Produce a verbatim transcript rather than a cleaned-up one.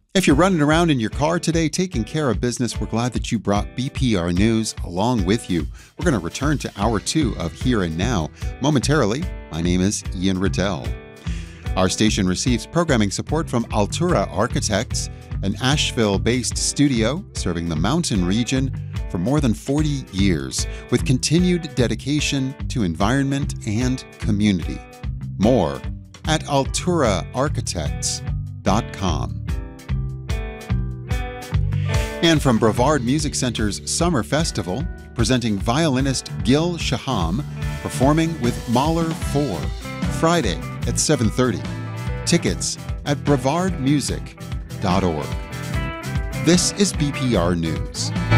If you're running around in your car today taking care of business, we're glad that you brought B P R News along with you. We're going to return to hour two of Here and Now momentarily. My name is Ian Riddell. Our station receives programming support from Altura Architects, an Asheville-based studio serving the mountain region for more than forty years, with continued dedication to environment and community. More at altura architects dot com. And from Brevard Music Center's Summer Festival, presenting violinist Gil Shaham performing with Mahler four, Friday at seven thirty. Tickets at brevard music dot org. This is B P R News.